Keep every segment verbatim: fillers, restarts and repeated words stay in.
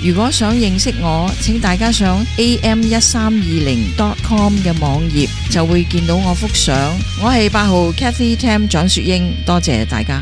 如果想認識我，請大家上 a m 一三二零 dot com 嘅網頁就會見到我幅相。我係八號 Cathy Tam 蔣雪英，多謝大家。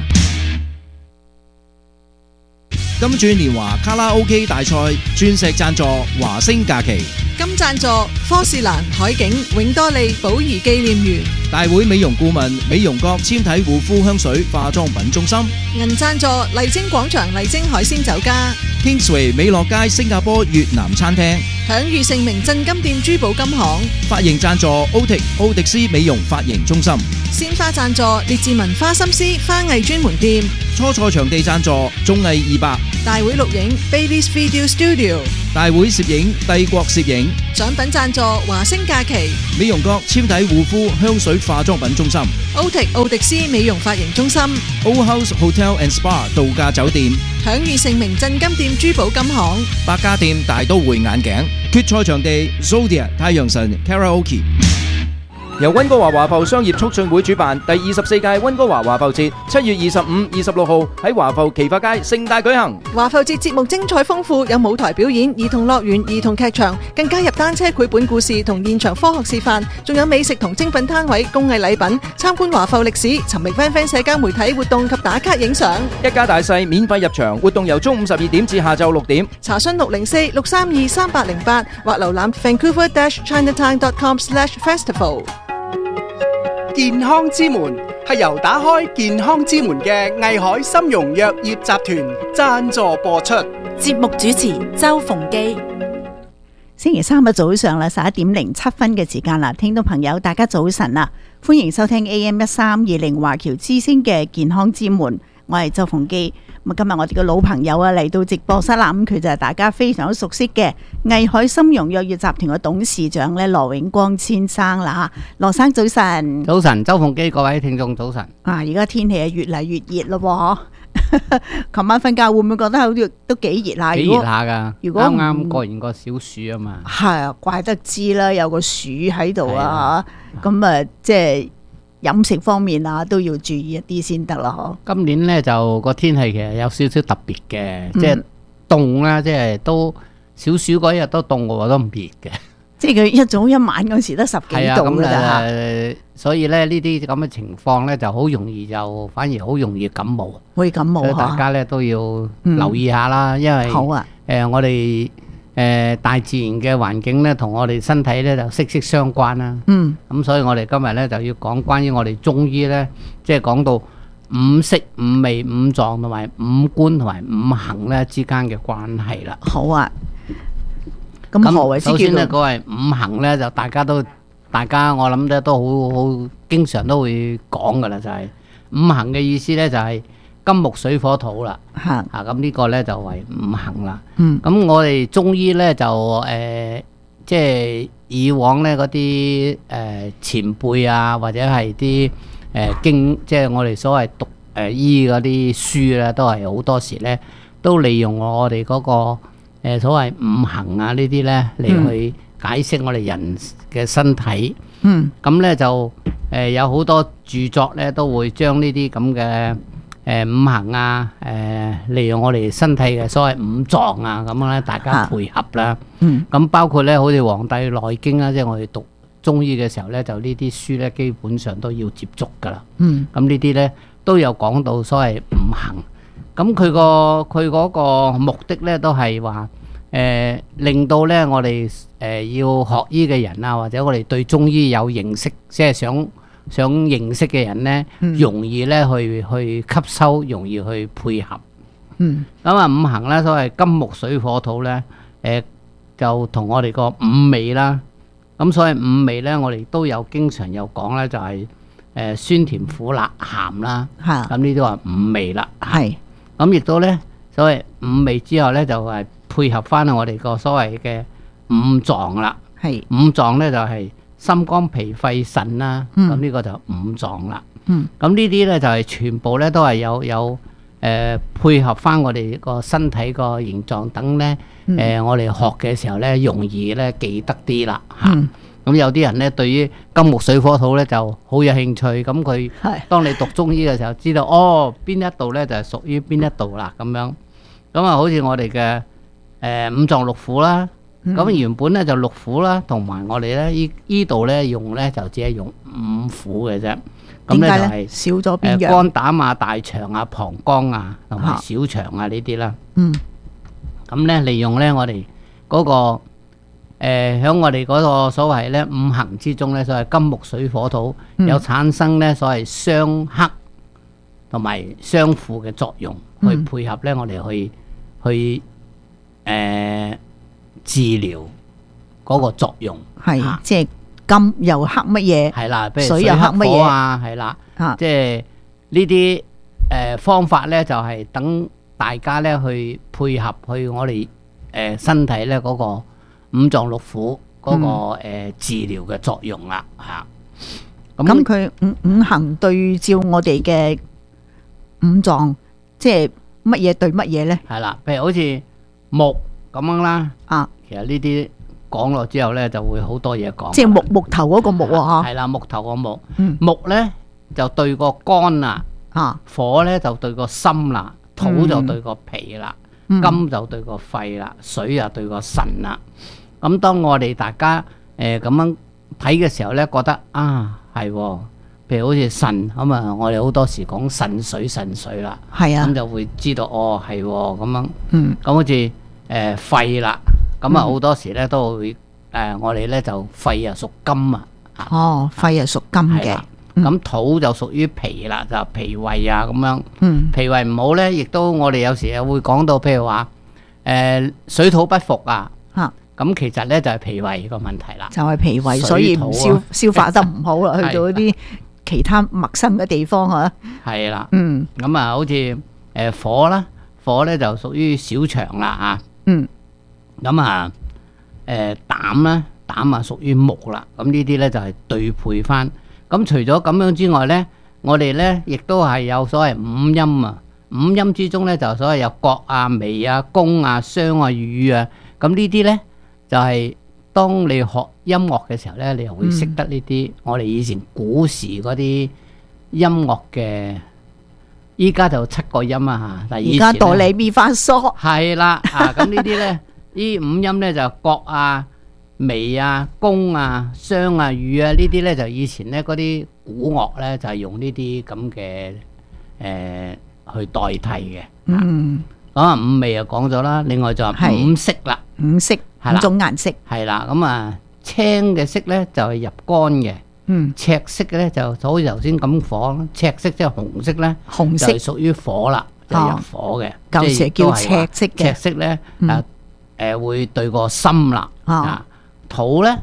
金鑽年華卡拉 OK 大賽鑽石贊助華星假期， 金贊助科士蘭海景永多利寶儀紀念園， 大會美容顧問美容閣纖體護膚香水化妝品中心， 銀贊助麗晶廣場麗晶海鮮酒家， Kingsway 美樂街新加坡越南餐廳， 享譽盛名鎮金店珠寶金行， 髮型贊助奧迪奧迪斯美容髮型中心， 鮮花贊助列治文花心思花藝專門店， 初賽場地贊助綜藝二百， 大會錄影 Baileys Video Studio， 大會攝影帝國攝影， 獎品贊助華星假期， 美容閣纖體護膚香水化妝品中心， 奧迪奧迪斯美容髮型中心， Old House Hotel and Spa 度假酒店， 享譽盛名鎮金店珠寶金行， 百家店大都會眼鏡，決賽場地 Zodiac 太陽神 Karaoke。由溫哥華華埠商業促進會主辦第二十四屆溫哥華華埠節，七月二十五、二十六號喺華埠奇發街盛大舉行。 華埠節節目精彩豐富，有舞台表演、兒童樂園、兒童劇場，更加入單車繪本故事同現場科學示範，仲有美食同精品攤位、工藝禮品，參觀華埠歷史，尋覓 friend friend 社交媒體活動及打卡影相。 一家大細免費入場，活動由中午十二點至下晝六點。 查詢六零四六三二三八零八或瀏覽 vancouver dash chinatown dot com slash festival。 健康之門係由打開健康之門嘅藝海參茸藥業集團贊助播出。 節目主持周鳳基。 星期三嘅早上啦，十一點零七分嘅時間啦，聽眾朋友大家早晨啊，歡迎收聽 A M 一三二零華僑之聲嘅健康之門，我係周鳳基。咁今日我哋嘅老朋友啊嚟到直播室啦，咁佢就係大家非常熟悉嘅藝海參茸藥業集團嘅董事長咧羅永光先生啦。羅生早晨。 早晨，周鳳基，各位聽眾早晨。 啊，而家天氣啊越嚟越熱咯喎，琴晚瞓覺會唔會覺得好似都幾熱下？ 幾熱下噶， 如果啱啱過完個小暑啊嘛。 係啊，怪得知啦，有個暑喺度啊，咁啊即係。飲食方面啊，都要注意一啲先得啦。嗬， 今年呢，就個天氣其實有少少特別嘅，即係凍啦，即係都小暑嗰日都凍嘅，都唔熱嘅。 即係佢一早一晚嗰時得十幾度㗎咋。 誒，所以咧呢啲咁嘅情況咧，就好容易就反而好容易感冒。 會感冒， 所以大家咧都要留意下啦，因為好啊。 誒，我哋。誒、呃、大自然嘅環境咧，同我哋身體咧就息息相關啦。嗯，咁所以我哋今日咧就要講關於我哋中醫咧，即係講到五色、五味、五臟同埋五官同埋五行咧之間嘅關係啦。 好啊。咁何謂之叫？ 首先咧，嗰位五行咧就大家都，大家我諗咧都好好經常都會講噶啦，就係、是、五行嘅意思咧就係、是。金木水火土啦，嚇咁呢個咧就為五行啦。嗯，咁我哋中醫咧就誒、呃，即係以往咧嗰啲誒前輩啊，或者係啲誒經，即係我哋所謂讀誒、呃、醫嗰啲書咧，都係好多時咧都利用我哋嗰、那個、呃、所謂五行啊呢啲咧嚟去解釋我哋人嘅身體。嗯，咁咧就誒、呃、有好多著作咧都會將呢啲咁嘅。誒、呃、五行啊，誒、呃、利用我哋身體嘅所謂五臟啊，咁樣咧大家配合啦。嗯，咁包括咧好似《黃帝內經》啊，即係我哋讀中醫嘅時候咧，就呢啲書咧基本上都要接觸噶啦。嗯，咁呢啲咧都有講到所謂五行。咁佢個佢嗰個目的咧都係話誒令到咧我哋誒、呃、要學醫嘅人啊，或者我哋對中醫有認識，即係想。想認識嘅人呢，嗯、容易咧去去吸收，容易去配合。嗯，咁啊五行咧，所謂金木水火土咧，誒、呃、就同我哋個五味啦。咁所謂五味咧，我哋都有經常有講咧，就係、是、誒、呃、酸甜苦辣鹹啦。嚇，咁呢啲話五味啦。係，咁亦都咧，所謂五味之後咧，就係、是、配合翻我哋個所謂嘅五臟啦。係，五臟咧就係、是。心肝脾肺腎啦，咁呢個就五臟啦。咁呢啲咧就係全部咧都係有有誒配合翻我哋個身體個形狀等咧，誒我哋學嘅時候咧容易咧記得啲啦嚇。咁有啲人咧對於金木水火土咧就好有興趣，咁佢當你讀中醫嘅時候知道哦邊一度咧就係屬於邊一度啦咁樣。咁啊好似我哋嘅誒五臟六腑啦。咁、嗯、原本咧就六腑啦，同埋我哋咧依依度咧用咧就只係用五腑嘅啫。咁咧就係少咗邊樣？ 肝膽啊、大腸啊、膀胱啊，同埋小腸啊呢啲啦。 嗯。 咁咧利用咧我哋嗰、那個誒喺、呃、我哋嗰個所謂咧五行之中咧，所謂金木水火土，嗯、有產生咧所謂相克同埋相輔嘅作用，嗯、去配合咧我哋去去誒。呃治療嗰個作用係，即係金又克乜嘢？ 係啦，譬如水又克乜嘢啊？係啦，即係呢啲誒方法咧，就係等大家咧去配合去我哋誒身體咧嗰個五臟六腑嗰個誒治療嘅作用啦嚇。 咁佢五五行對照我哋嘅五臟，即係乜嘢對乜嘢咧？ 係啦，譬如好似木咁樣啦， 啊， 其實呢啲講落之後咧，就會好多嘢講。 即係木木頭嗰個木啊， 係啦，木頭個木，木咧就對個肝啦，啊，火咧就對個心啦，土就對個脾啦，金就對個肺啦，水啊對個腎啦。咁當我哋大家誒咁樣睇嘅時候咧，覺得啊係，譬如好似腎咁啊，我哋好多時講腎水腎水啦， 係啊， 咁就會知道哦係咁樣，嗯，咁好似。誒肺啦，咁啊好多時咧都會誒，我哋咧就肺啊屬金啊， 哦，肺啊屬金嘅， 咁土就屬於脾啦，就脾胃啊咁樣，嗯，脾胃唔好咧，亦都我哋有時又會講到，譬如話誒水土不服啊，嚇，咁其實咧就係脾胃個問題啦， 就係脾胃，所以唔消消化得唔好啦，去到啲其他陌生嘅地方嚇， 係啦，嗯，咁啊好似誒火啦，火咧就屬於小腸啦嚇。嗯，咁啊，誒膽咧，膽啊屬於木啦，咁呢啲咧就係對配翻。咁除咗咁樣之外咧，我哋咧亦都係有所謂五陰啊，五陰之中咧就所謂有角啊、眉啊、宮啊、商啊、羽啊，咁呢啲咧就係當你學音樂嘅時候咧，你又會識得呢啲。我哋以前古時嗰啲音樂嘅。依家就七個音啊嚇， 而家哆唻咪發嗦係啦啊！咁呢啲咧，呢五音咧就角啊、眉啊、宮啊、商啊、羽啊，呢啲咧就以前咧嗰啲古樂咧就係用呢啲咁嘅誒去代替嘅。嗯，咁啊五味啊講咗啦，另外就係五色啦， 五色五種顏色係啦。咁啊青嘅色咧就係入肝嘅。嗯，赤色嘅咧就好似頭先咁火，赤色即係紅色咧，紅色就屬於火啦，就入火嘅。 舊時叫赤色嘅， 赤色咧誒誒會對個心啦。啊，土咧，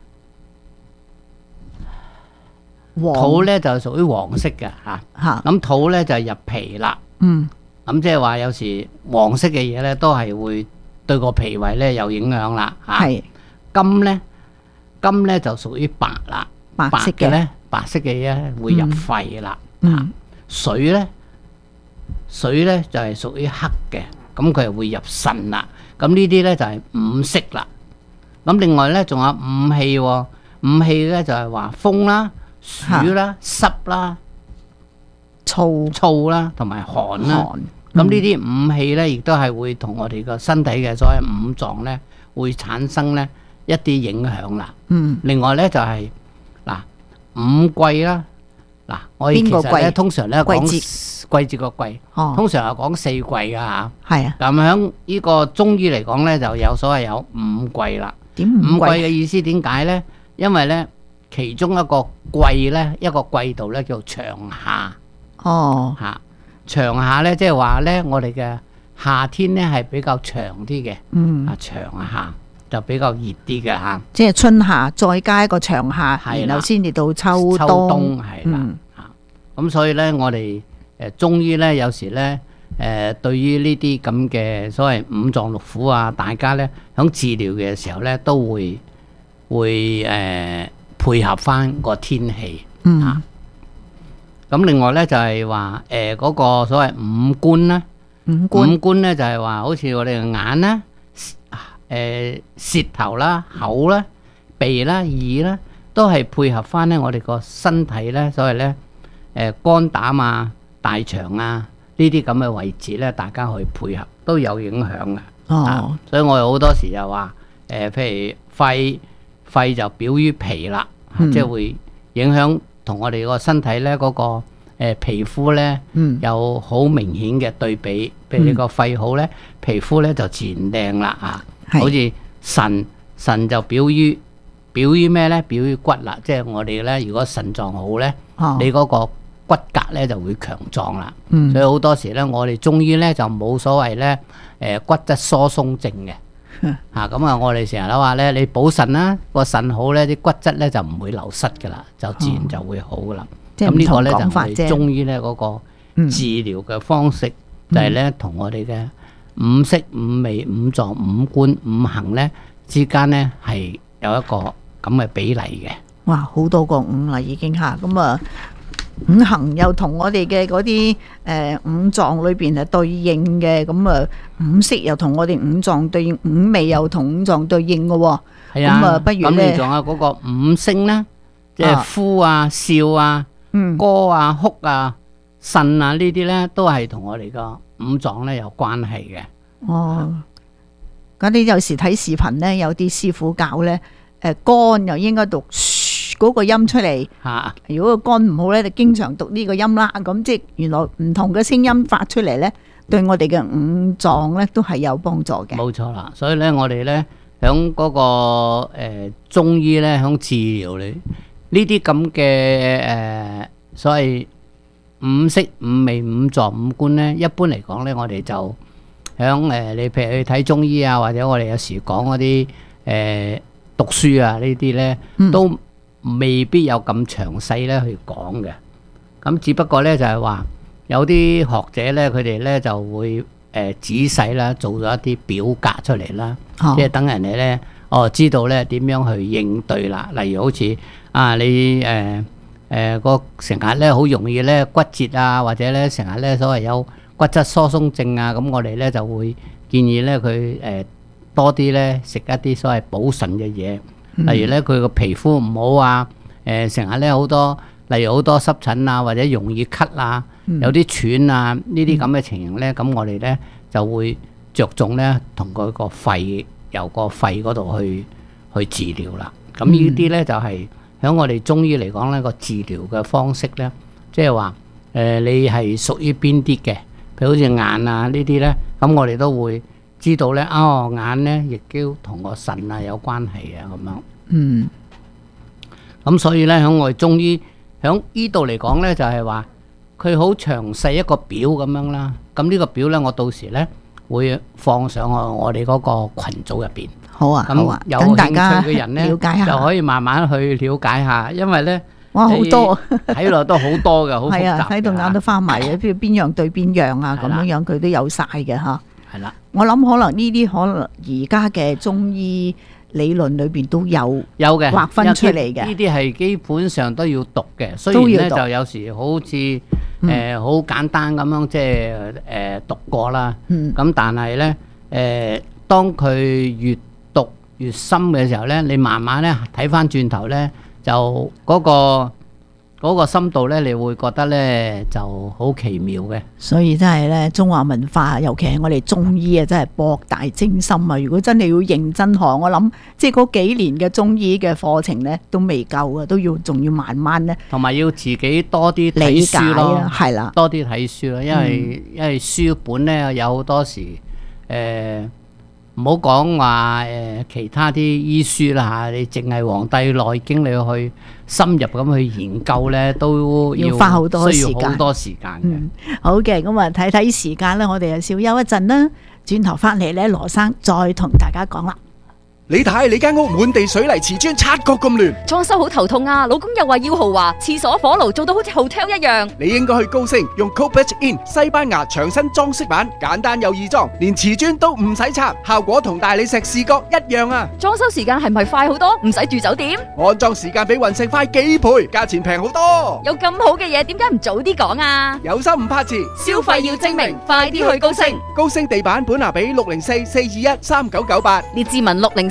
土咧就屬於黃色嘅吓。吓，咁土咧就入脾啦。嗯，咁即係話有時黃色嘅嘢咧都係會對個脾胃咧有影響啦。係，金咧，金咧就屬於白啦。白色嘅咧，白色嘅嘢會入肺啦。嗯，水咧，水咧就係屬於黑嘅，咁佢係會入腎啦。咁呢啲咧就係五色啦。咁另外咧仲有五氣，五氣咧就係話風啦、暑啦、濕啦、 燥燥啦，同埋寒啦。咁呢啲五氣咧，亦都係會同我哋個身體嘅所謂五臟咧，會產生咧一啲影響啦。嗯，另外咧就係。嗱，五季啦，嗱，我哋其實咧通常咧講季節個季，通常係講四季噶吓。係啊。咁響呢個中醫嚟講咧，就有所謂有五季啦。點五季？五季嘅意思點解咧？因為咧，其中一個季咧，一個季度咧叫長夏。哦。吓，長夏咧，即係話咧，我哋嘅夏天咧係比較長啲嘅。嗯。啊，長夏。就比較熱啲嘅吓， 即係春夏再加一個長夏，然後先至到秋冬。秋冬係啦，咁所以咧，我哋誒中醫咧，有時咧誒，對於呢啲咁嘅所謂五臟六腑啊，大家咧響治療嘅時候咧，都會會誒配合翻個天氣。嗯。咁另外咧就係話誒嗰個所謂五官啦，五官五官咧就係話好似我哋嘅眼啦。誒，舌頭啦、口啦、鼻啦、耳啦，都係配合翻咧我哋個身體咧，所謂咧誒肝膽啊、大腸啊呢啲咁嘅位置咧，大家去配合都有影響嘅。 哦， 啊、所以我哋好多時就話誒、呃，譬如肺肺就表於脾啦， 嗯、 即係會影響同我哋個身體咧嗰、那個。誒、呃、皮膚咧、嗯、有好明顯嘅對比，譬如你個肺好咧，嗯、皮膚咧就自然靚啦啊！是好似腎腎就表於表於咩咧？表於骨啦，即係我哋咧，如果腎臟好咧，哦、你嗰個骨骼咧就會強壯啦。嗯、所以好多時咧，我哋中醫咧就冇所謂咧誒、呃、骨質疏鬆症嘅嚇。咁啊，我哋成日都話咧，你補腎啦，個腎好咧，啲骨質咧就唔會流失噶啦，就自然就會好噶啦。哦咁呢個咧就係中醫咧嗰個治療嘅方式，嗯、就係咧同我哋嘅五色、五味、五臟、五官、五行咧之間咧係有一個咁嘅比例嘅。 哇，好多個五啦已經嚇，咁啊五行又同我哋嘅嗰啲誒五臟裏邊係對應嘅，咁啊五色又同我哋五臟對應，五味又同五臟對應嘅喎。係啊，咁啊不如咧， 咁你仲有嗰個五聲咧，即係呼啊、笑啊。嗯、歌啊、哭啊、腎啊呢啲咧，都係同我哋個五臟咧有關係嘅。哦， 咁你有時睇視頻咧，有啲師傅教咧，誒、呃、肝又應該讀嗰、那個音出嚟。嚇、啊！如果個肝唔好咧，就經常讀呢個音啦。咁即係原來唔同嘅聲音發出嚟咧，對我哋嘅五臟咧都係有幫助嘅。 冇錯啦，所以咧我哋咧響嗰個誒、呃、中醫咧響治療你。呢啲咁嘅誒，所謂五色、五味、五臟、五官咧，一般嚟講咧，我哋就響誒、呃，你譬如去睇中醫啊，或者我哋有時講嗰啲誒讀書啊呢啲咧，都未必有咁詳細咧去講嘅。咁只不過咧就係話，有啲學者咧，佢哋咧就會誒、呃、仔細啦，做咗一啲表格出嚟啦，哦、即係等人哋咧。哦，知道咧點樣去應對啦？例如好似啊，你誒誒個成日咧好容易咧骨折啊，或者咧成日咧所謂有骨質疏鬆症啊，咁我哋咧就會建議咧佢誒多啲咧食一啲所謂補腎嘅嘢，例如咧佢個皮膚唔好啊，誒成日咧好多，例如好多濕疹啊，或者容易咳啊，有啲喘啊，呢啲咁嘅情形咧，咁我哋咧就會着重咧同佢個肺。由個肺嗰度去去治療啦，咁呢啲咧就係喺我哋中醫嚟講咧個治療嘅方式咧，即係話誒你係屬於邊啲嘅，譬如好似眼啊呢啲咧，咁我哋都會知道咧，哦眼咧亦都同個腎啊有關係啊咁樣。嗯。咁所以咧喺我哋中醫喺呢度嚟講咧，就係話佢好詳細一個表咁樣啦。咁呢個表咧，我到時咧。會放上去我哋嗰個群組入邊。好啊，咁有興趣嘅人咧，就可以慢慢去了解下，因為咧，哇，好多睇落都好多嘅，好複雜。係啊，睇到眼都花埋嘅，譬如邊樣對邊樣啊，咁樣樣佢都有晒嘅吓。係啦，我諗可能呢啲可能而家嘅中醫理論裏邊都有有嘅劃分出嚟嘅。呢啲係基本上都要讀嘅，雖然咧就有時好似。誒好、呃、簡單咁樣即係誒、呃、讀過啦，咁、嗯、但係咧誒，當佢越讀越深嘅時候咧，你慢慢咧睇翻轉頭咧，就嗰、嗰個嗰個深度咧，你會覺得咧就好奇妙嘅。所以真係咧，中華文化，尤其係我哋中醫啊，真係博大精深啊！如果真係要認真學，我諗即係嗰幾年嘅中醫嘅課程咧，都未夠啊，都要仲要慢慢咧，同埋要自己多啲睇書咯，係啦，多啲睇書咯，因為、嗯、因為書本咧有好多時誒。唔好講話誒其他啲醫書啦嚇，你淨係《黃帝內經》你去深入咁去研究咧，都要，要花好多時間，需要好多時間嘅。嗯，好嘅，咁啊睇睇時間咧，我哋就少休一陣啦，轉頭翻嚟咧，羅生再同大家講啦。 你睇你間屋滿地水泥瓷磚，察覺咁亂， 裝修好頭痛啊！老公又話要豪華，廁所火爐做到好似 hotel 一樣。 你應該去高升，用 Cobalt In 西班牙牆身裝飾板，簡單又易裝，連瓷磚都唔使拆，效果同大理石視覺一樣啊！ 裝修時間係咪快好多？唔使住酒店？ 安裝時間比雲石快幾倍，價錢平好多。 有咁好嘅嘢，點解唔早啲講啊？ 有心唔怕遲， 消費要精明，快啲去高升。 高升地板本拿比六零四四二一三九九八， 列治文六零。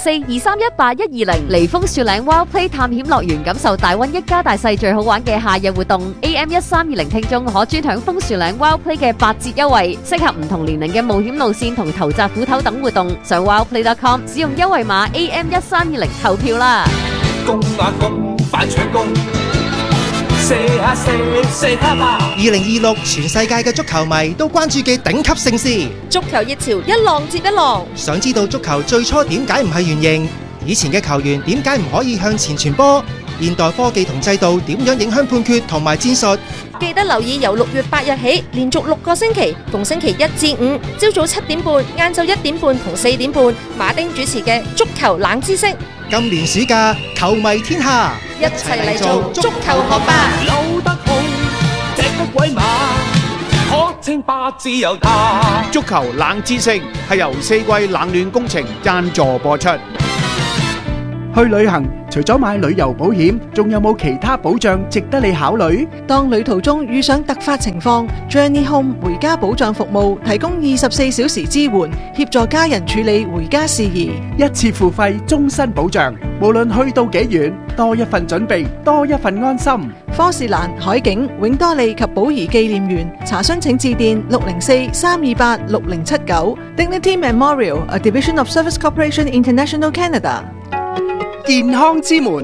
四二三一八一二零，嚟楓樹嶺 Wild Play 探險樂園，感受大溫一家大細最好玩嘅夏日活動。A M 一三二零聽眾可專享楓樹嶺 Wild Play 嘅八折優惠，適合唔同年齡嘅冒險路線同頭扎虎頭等活動。上 wildplay dot com 使用優惠碼 A M 一三二零投票啦！ 攻啊攻，快搶攻！射啊射，射他吧！ 二零二六全世界嘅足球迷都關注嘅頂級盛事， 足球熱潮一浪接一浪。 想知道足球最初點解唔係圓形？以前嘅球員點解唔可以向前傳波？現代科技同制度點樣影響判決同埋戰術？ 記得留意由六月八日起，連續六個星期，逢星期一至五，朝早七點半、晏晝一點半同四點半，馬丁主持嘅足球冷知識。 今年暑假，球迷天下， 一齊嚟做足球學霸。 扭得好，隻得鬼馬，可稱霸自由他。 足球冷知識係由四季冷暖工程贊助播出。 去旅行除咗買旅遊保險，仲有冇其他保障值得你考慮？ 當旅途中遇上突發情況 ，Journey Home 回家保障服務提供二十四小時支援，協助家人處理回家事宜。 一次付費，終身保障，無論去到幾遠，多一份準備，多一份安心。 科士蘭、海景、永多利及寶儀紀念園查詢請致電六零四三二八六零七九。Dignity Memorial，a division of Service Corporation International Canada。 健康之門，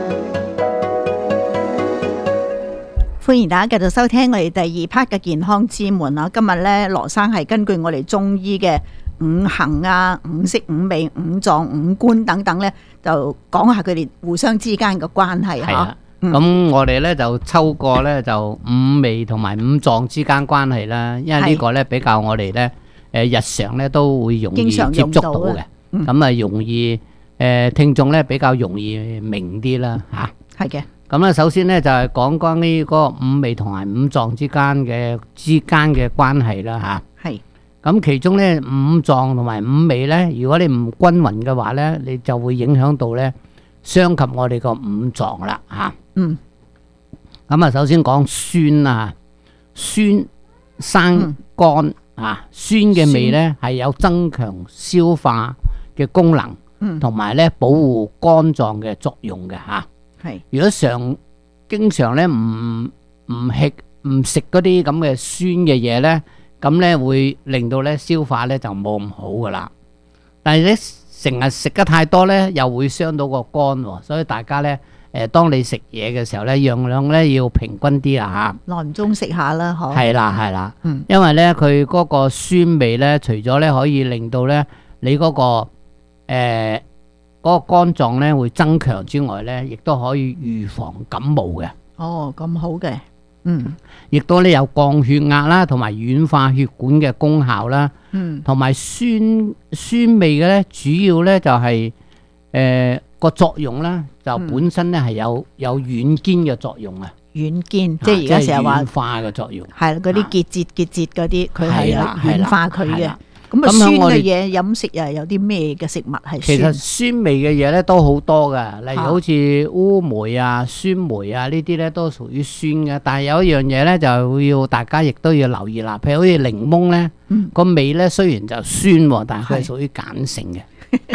歡迎大家繼續收聽我哋第二 part 嘅健康之門啊！今日咧，羅生係根據我哋中醫嘅五行啊、五色、五味、五臟、五官等等咧，就講下佢哋互相之間嘅關係吓。 咁我哋咧就抽過咧就五味同埋五臟之間關係啦，因為呢個咧比較我哋咧誒日常咧都會容易接觸到嘅，咁啊容易。誒聽眾咧比較容易明啲啦嚇， 係嘅。 咁咧首先咧就係講關於嗰個五味同埋五臟之間嘅之間嘅關係啦嚇。 係。 咁其中咧五臟同埋五味咧，如果你唔均勻嘅話咧，你就會影響到咧傷及我哋個五臟啦嚇。 嗯。 咁啊，首先講酸啊，酸生肝啊，酸嘅味咧係有增強消化嘅功能。同埋咧保護肝臟嘅作用嘅吓， 係。 如果常經常咧唔唔食唔食嗰啲咁嘅酸嘅嘢咧，咁咧會令到咧消化咧就冇咁好噶啦。但係咧成日食得太多咧，又會傷到個肝，所以大家咧誒，當你食嘢嘅時候咧，樣樣咧要平均啲啦吓。 耐唔中食下啦，嗬。 係啦係啦， 嗯， 因為咧佢嗰個酸味咧，除咗咧可以令到咧你嗰個誒，嗰、呃那個肝臟咧會增強之外咧，亦都可以預防感冒嘅。 哦，咁好嘅，嗯， 亦都咧有降血壓啦，同埋軟化血管嘅功效啦。 嗯，同埋酸酸味嘅咧，主要咧就係誒個作用咧，就本身咧係有有軟堅嘅作用啊。 軟堅，即係而家成日話軟化嘅作用， 係啦，嗰啲結節結節嗰啲，佢係軟化佢嘅。咁啊， 咁酸嘅嘢飲食又係有啲咩嘅食物係酸？ 其實酸味嘅嘢咧都好多噶，例如好似烏梅啊、酸梅啊呢啲咧都屬於酸嘅。但係有一樣嘢咧就要大家亦都要留意啦，譬如好似檸檬咧，個味咧雖然就酸，但係佢係屬於鹼性嘅。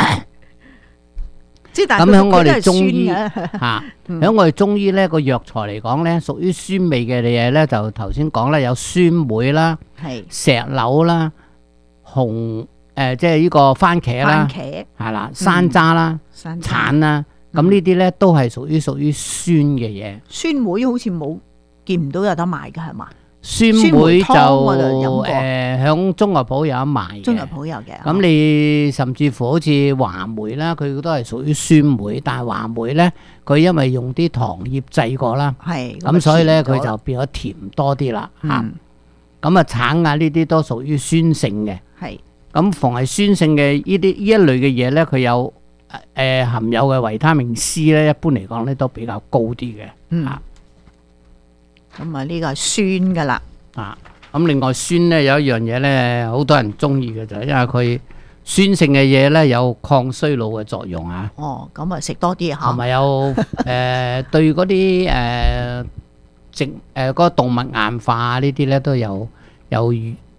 即係咁喺我哋中醫嚇，喺我哋中醫咧個藥材嚟講咧，屬於酸味嘅嘢咧，就頭先講啦，有酸梅啦、石榴啦。紅誒、呃，即係呢個番茄啦，係啦，山楂啦， 嗯、 橙啦，咁呢啲咧都係屬於屬於酸嘅嘢。 酸梅好似冇見唔到有得賣㗎係嘛？ 酸梅就誒響中藥鋪有得賣嘅， 中藥鋪有嘅。 咁你甚至乎好似話梅啦，佢都係屬於酸梅，但係話梅咧，佢因為用啲糖葉製過啦， 係咁所以咧佢就變咗甜多啲啦嚇。咁啊橙啊呢啲都屬於酸性嘅。 係， 咁逢係酸性嘅呢啲呢一類嘅嘢咧，佢有誒、呃、含有嘅維他命 C 咧，一般嚟講咧都比較高啲嘅。 嗯，咁啊呢個係酸噶啦。 啊，咁另外酸咧有一樣嘢咧，好多人中意嘅就係因為佢酸性嘅嘢咧有抗衰老嘅作用啊。 哦，咁啊食多啲嚇。 同埋有誒、呃、對嗰啲誒植誒嗰個動物硬化呢啲咧都有有。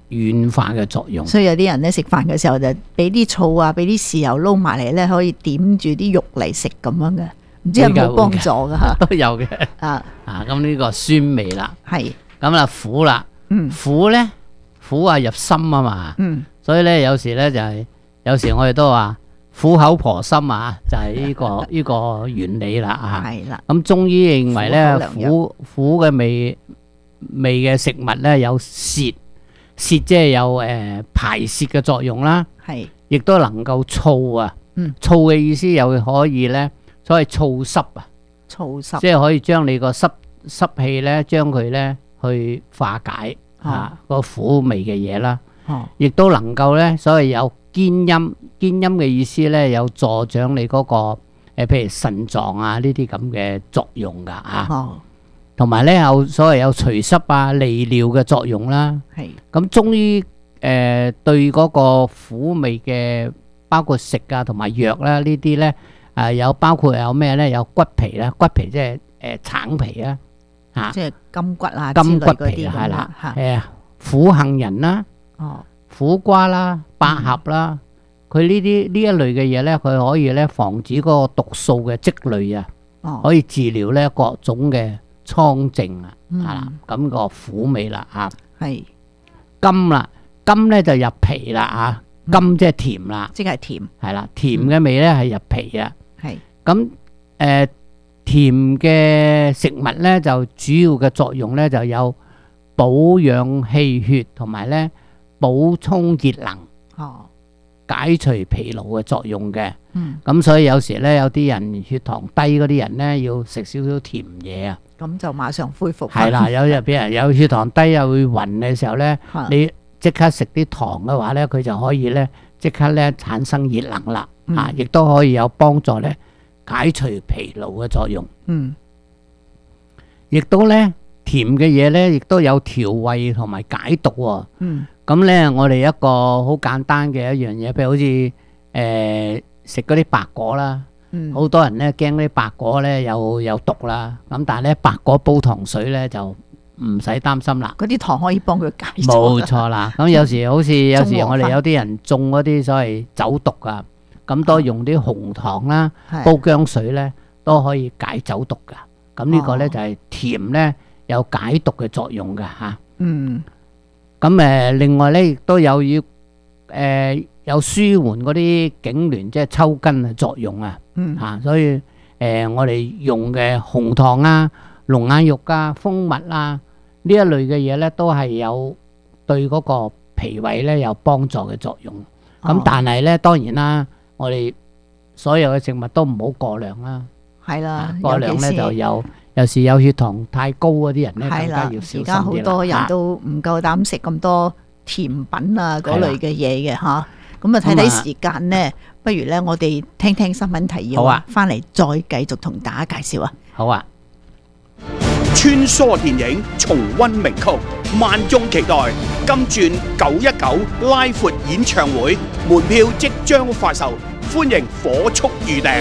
軟化嘅作用。 所以有啲人咧食飯嘅時候就俾啲醋啊，俾啲豉油撈埋嚟咧，可以點住啲肉嚟食咁樣嘅，唔知有冇幫助㗎嚇？ 都有嘅。啊啊，咁呢個酸味啦， 係咁啦苦啦， 嗯苦咧苦啊入心啊嘛， 嗯， 所以咧有時咧就係、是、有時我哋都話苦口婆心啊，就係、是、呢、這個呢個原理啦啊。 係啦。 咁中醫認為咧苦苦苦嘅味味嘅食物咧有泄泄，即係有誒、呃、排泄嘅作用啦。 係， 亦都能夠燥啊。 嗯， 燥嘅意思又可以咧，所謂燥濕啊。 燥濕， 即係可以將你個濕濕氣咧，將佢咧去化解啊個苦味嘅嘢啦。 哦， 亦都能夠咧，所謂有堅陰，堅陰嘅意思咧，有助長你嗰、那個誒、呃，譬如腎臟啊呢啲咁嘅作用噶啊。 哦， 同埋咧有所謂有除濕啊、利尿嘅作用啦。 係。咁中醫誒、呃、對嗰個苦味嘅，包括食啊同埋藥啦呢啲咧。誒有包括有咩咧？有骨皮啦，骨皮即係誒橙皮啊，嚇， 即係金骨啊， 金骨皮係啦，誒苦杏仁啦， 哦， 苦瓜啦，百合啦，佢呢啲呢一類嘅嘢咧，佢可以咧防止嗰個毒素嘅積累啊， 哦， 可以治療咧各種嘅瘡症啊， 嗯係啦，咁個苦味啦嚇， 係甘啦，甘咧就入皮啦嚇，甘即係甜啦， 即係甜， 係啦，甜嘅味咧係入皮啊。 係咁誒甜嘅食物咧，就主要嘅作用咧就有保養氣血同埋咧補充熱能， 哦， 解除疲勞嘅作用嘅。 嗯， 咁所以有時咧有啲人血糖低嗰啲人咧要食少少甜嘢啊。 咁就馬上恢復。 係啦，有日俾人有血糖低又會暈嘅時候咧，你即刻食啲糖嘅話咧，佢就可以咧即刻咧產生熱能啦。啊，亦都可以有幫助咧，解除疲勞嘅作用。 嗯， 亦都咧甜嘅嘢咧，亦都有調胃同埋解毒喎。 嗯， 咁咧我哋一個好簡單嘅一樣嘢，譬如好似誒食嗰啲白果啦， 嗯， 好多人咧驚啲白果咧有有毒啦。咁但係咧白果煲糖水咧就唔使擔心啦。 嗰啲糖可以幫佢解咗。 冇錯啦。咁有時好似有時中和法我哋有啲人中嗰啲所謂酒毒啊。咁都用啲紅糖啦， 係煲薑水咧都可以解酒毒噶。咁呢個咧就係甜咧有解毒嘅作用噶嚇。 嗯。 咁誒另外咧亦都有要誒有舒緩嗰啲痙攣即係抽筋嘅作用啊。 嗯。 嚇，所以誒我哋用嘅紅糖啊、龍眼肉啊、蜂蜜啊呢一類嘅嘢咧，都係有對嗰個脾胃咧有幫助嘅作用。咁但係咧當然啦。我哋所有嘅食物都唔好過量啦， 係啦， 過量咧就有有時有血糖太高嗰啲人咧更加要小心啲啦。 而家好多人都唔夠膽食咁多甜品啊嗰類嘅嘢嘅嚇，咁啊睇睇時間咧，不如咧我哋聽聽新聞提要，好啊，翻嚟再繼續同大家介紹啊。 好啊， 穿梭電影重溫名曲，萬眾期待金鑽九一九拉闊演唱會，門票即將發售，歡迎火速預訂。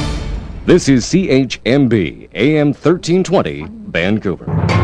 This is C H M B A M thirteen twenty Vancouver。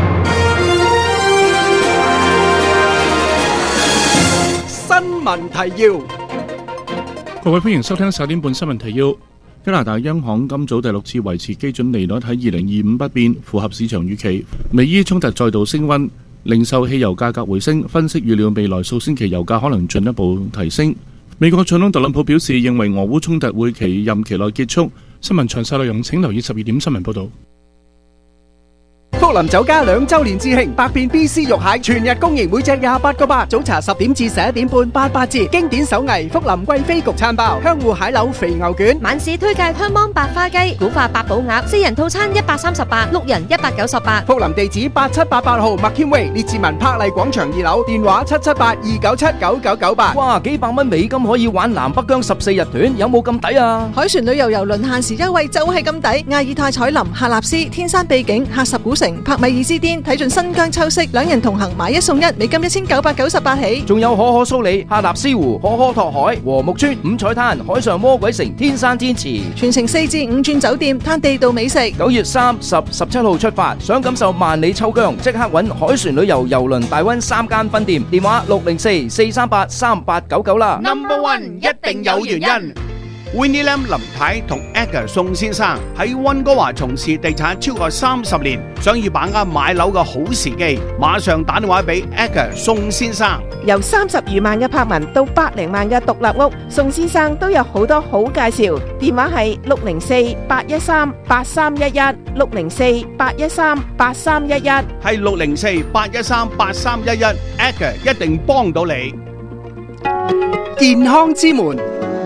新聞提要， 各位歡迎收聽十點半新聞提要。加拿大央行今早第六次維持基準利率喺二零二五不變，符合市場預期。美伊衝突再度升溫，零售汽油價格回升，分析預料未來數星期油價可能進一步提升。美國總統特朗普表示，認為俄烏衝突會其任期內結束。新聞詳細內容請留意十二點新聞報導。 福林酒家兩周年致慶，百變 B C 肉蟹全日供應，每隻廿八個八。早茶十點至十一點半，八八折。經典手藝福林貴妃焗餐包，香芋蟹柳肥牛卷。 晚市推介香芒白花雞、古法八寶鴨，四人套餐一百三十八，六人一百九十八。 福林地址八七八八號麥謙威列治文柏麗廣場二樓，電話七七八二九七九九九八。 哇，幾百蚊美金可以玩南北疆十四日團，有冇咁抵啊？ 海船旅遊遊輪限時優惠就係咁抵，亞爾泰彩林、喀納斯、天山秘境、喀什古城、 瓶帕米爾之巔，睇盡新疆秋色，兩人同行買一送一，美金一千九百九十八起。 仲有可可蘇里、喀納斯湖、可可托海、和木村、五彩灘、海上魔鬼城、天山天池， 全程四至五鑽酒店，攤地道美食。 九月三十、十七號出發，想感受萬里秋疆，即刻揾海船旅遊郵輪大溫三間分店，電話六零四四三八三八九九啦。 Number One 一定有原因。Winnie Lam 林太同 Edgar 宋先生喺溫哥華從事地產超過三十年，想要把握買樓嘅好時機，馬上打電話俾 Edgar 宋先生。 由三十餘萬嘅柏文到百零萬嘅獨立屋，宋先生都有好多好介紹。電話係六零四八一三八三一一，六零四八一三八三一一， 係六零四八一三八三一一 ，Edgar 一定幫到你。 健康之門。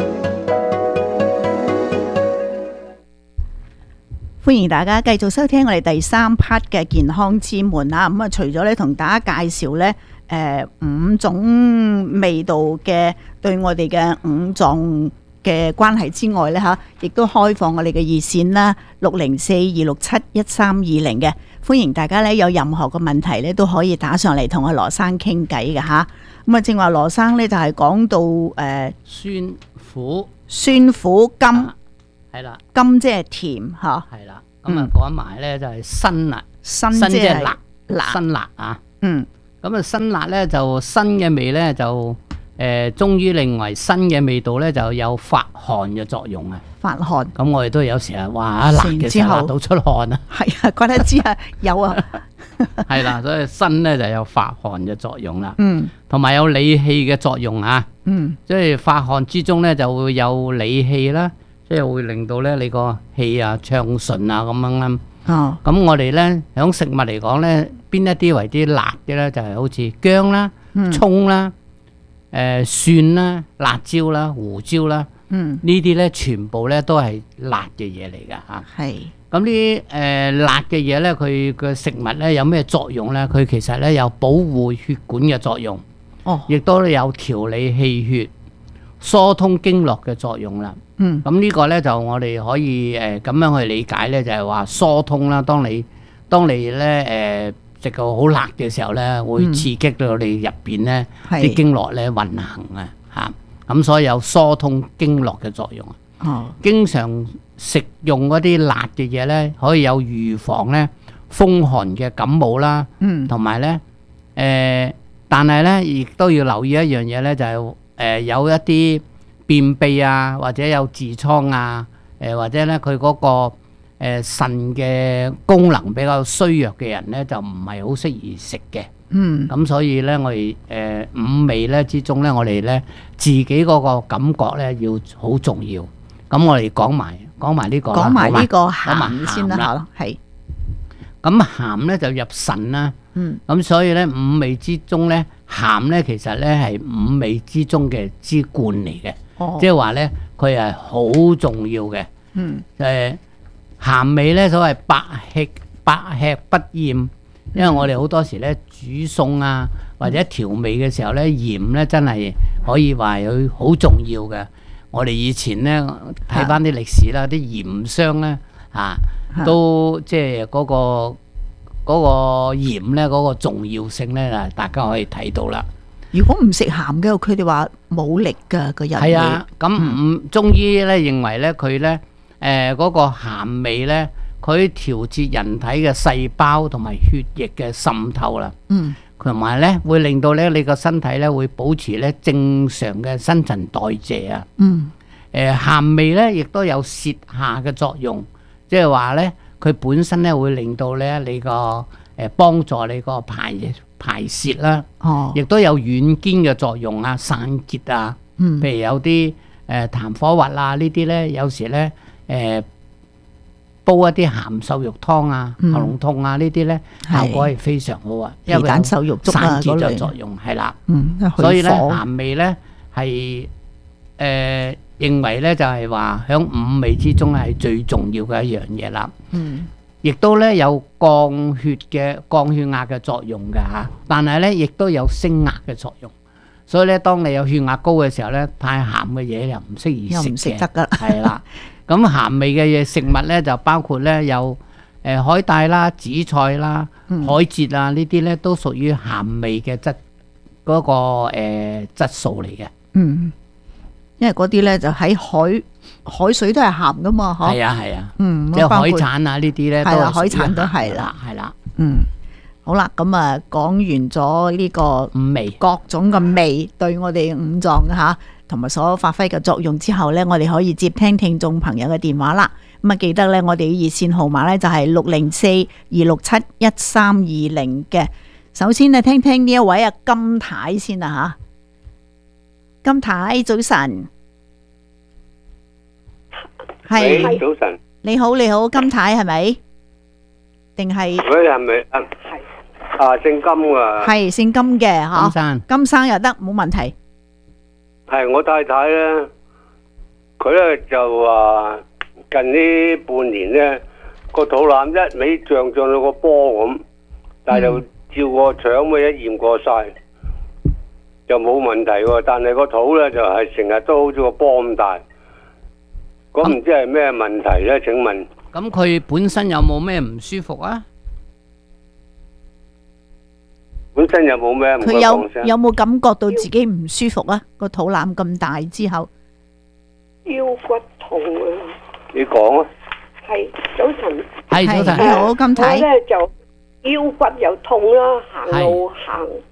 歡迎大家繼續收聽我哋第三 part 嘅健康之門啦。咁啊，除咗咧同大家介紹咧，誒五種味道嘅對我哋嘅五臟嘅關係之外咧，吓，亦都開放我哋嘅熱線啦，六零四二六七一三二零嘅。歡迎大家咧有任何嘅問題咧都可以打上嚟同阿羅生傾偈嘅吓。咁啊，正話羅生咧就係講到誒酸苦酸苦甘。 係啦， 甘即係甜吓， 係啦，咁啊講埋咧就係辛辣， 辛即係辣， 辣辛辣啊， 嗯， 咁啊辛辣咧就辛嘅味咧就誒中醫認為辛嘅味道咧就有發汗嘅作用啊， 發汗， 咁我哋都有時啊哇辣嘅時候辣到出汗啊， 係啊，覺得知啊有啊， 係啦，所以辛咧就有發汗嘅作用啦， 嗯， 同埋有理氣嘅作用啊， 嗯， 即係發汗之中咧就會有理氣啦。即係會令到咧你個氣啊暢順啊咁樣啦。 哦， 咁我哋咧響食物嚟講咧，邊一啲為啲辣嘅咧，就係好似薑啦、葱啦、誒蒜啦、辣椒啦、胡椒啦。 嗯， 呢啲咧全部咧都係辣嘅嘢嚟㗎嚇。 係。 咁呢誒辣嘅嘢咧，佢嘅食物咧有咩作用咧？佢其實咧有保護血管嘅作用。 哦。亦都有調理氣血、疏通經絡嘅作用啦。 嗯， 咁呢個咧就我哋可以誒咁樣去理解咧，就係話疏通啦。當你當你咧誒食到好辣嘅時候咧，會刺激到你入邊咧啲經絡咧運行啊嚇，咁所以有疏通經絡嘅作用。 哦， 經常食用嗰啲辣嘅嘢咧，可以有預防咧風寒嘅感冒啦。 嗯， 同埋咧誒，但係咧亦都要留意一樣嘢咧，就係誒有一啲便秘啊，或者有痔瘡啊，誒、呃、或者咧佢嗰個誒、呃、腎嘅功能比較衰弱嘅人咧，就唔係好適宜食嘅。 嗯， 咁所以咧，我哋誒、呃、五味咧之中咧，我哋咧自己嗰個感覺咧要好重要。咁我哋講埋講埋呢個啦， 講埋呢個講埋鹹先啦，係。 咁鹹咧就入腎啦。 嗯。 咁所以咧五味之中咧，鹹咧其實咧係五味之中嘅之冠嚟嘅。即係話咧，佢係好重要嘅。 嗯。 誒，鹹味咧，所謂百吃百吃不厭，因為我哋好多時咧煮餸啊，或者調味嘅時候咧，鹽咧真係可以話佢好重要嘅。我哋以前咧睇翻啲歷史啦，啲鹽商咧嚇都即係嗰個嗰個鹽咧嗰個重要性咧，啊大家可以睇到啦。 如果唔食鹹嘅，佢哋話冇力㗎個人。 係啊，咁唔中醫咧認為咧佢咧誒嗰個鹹味咧，佢調節人體嘅細胞同埋血液嘅滲透啦。 嗯， 同埋咧會令到咧你個身體咧會保持咧正常嘅新陳代謝啊。 嗯， 誒鹹味咧亦都有瀉下嘅作用，即係話咧佢本身咧會令到咧你個誒幫助你個排排泄啦， 哦， 亦都有軟堅嘅作用啊，散結啊， 嗯， 譬如有啲誒痰火核啊呢啲咧，有時咧誒煲一啲鹹瘦肉湯啊， 嗯喉嚨痛啊呢啲咧效果係非常好啊，因為皮蛋瘦肉粥啊散結嗰類嘅作用係啦， 嗯， 所以咧去火鹹味咧係誒認為咧就係話響五味之中係最重要嘅一樣嘢啦。 嗯。 亦都咧有降血嘅降血壓嘅作用嘅嚇，但係咧亦都有升壓嘅作用。所以咧，當你有血壓高嘅時候咧，太鹹嘅嘢又唔適宜食嘅， 又唔食得㗎。 係啦，咁鹹味嘅嘢食物咧就包括咧有誒海帶啦、紫菜啦、 嗯海蜇啊呢啲咧都屬於鹹味嘅質嗰、個誒、呃、質素嚟嘅。 嗯，因為嗰啲咧就喺海海水都係鹹噶嘛，嗬。 係啊係啊， 嗯， 即係包括海產啊呢啲咧， 係啦，海都係屬於產都鹹係啦， 係啦。 嗯，好啦，咁啊講完咗呢個五味各種嘅味對我哋五臟吓，同埋所發揮嘅作用之後咧，我哋可以接聽聽眾朋友嘅電話啦。咁啊，記得咧，我哋嘅熱線號碼咧就係六零四二六七一三二零嘅。首先呢，聽聽呢一位啊金太先啊吓，金太早晨，係早晨， 你好你好，金太係咪？定係？ 喂，係咪啊？啊，姓金啊？ 係姓金嘅吓， 金生， 金生又得冇問題。 係我太太咧，佢咧就話近呢半年咧個肚腩一味脹脹到個波咁，但係就照個腸咩一驗過晒，就冇問題喎。但係個肚咧就係成日都好似個波咁大，咁唔知係咩問題咧？請問？ 咁佢本身有冇咩唔舒服啊？ 本身有冇咩？ 佢有有冇感覺到自己唔舒服啊？個肚腩咁大之後， 腰骨痛啊！ 你講啊！ 係早晨， 係早晨， 你好金太。 我咧就腰骨又痛啦，行路行